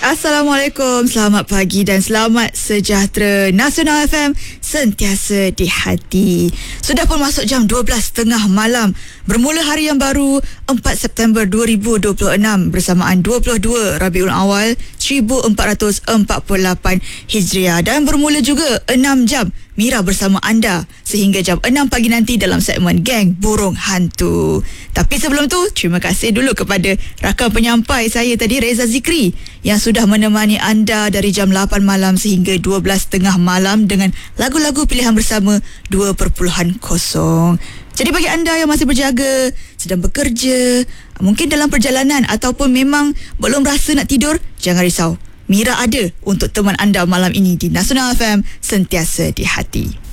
Assalamualaikum, selamat pagi dan selamat sejahtera. Nasional FM sentiasa di hati. Sudah pun masuk jam 12.30 malam. Bermula hari yang baru 4 September 2026 bersamaan 22 Rabiul Awal 1448 Hijriah, dan bermula juga 6 jam Mira bersama anda sehingga jam 6 pagi nanti dalam segmen Geng Burung Hantu. Tapi sebelum tu, terima kasih dulu kepada rakan penyampai saya tadi, Reza Zikri, yang sudah menemani anda dari jam 8 malam sehingga 12.30 malam dengan lagu-lagu pilihan bersama 2.0. Jadi bagi anda yang masih berjaga, sedang bekerja, mungkin dalam perjalanan ataupun memang belum rasa nak tidur, jangan risau. Mira ada untuk teman anda malam ini di Nasional FM, sentiasa di hati.